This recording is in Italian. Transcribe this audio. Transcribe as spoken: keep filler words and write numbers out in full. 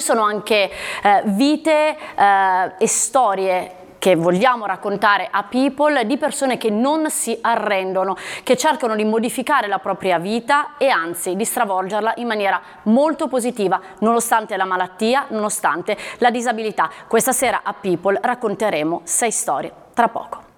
sono anche eh, vite eh, e storie che vogliamo raccontare a People di persone che non si arrendono, che cercano di modificare la propria vita e anzi di stravolgerla in maniera molto positiva, nonostante la malattia, nonostante la disabilità. Questa sera a People racconteremo sei storie. Tra poco.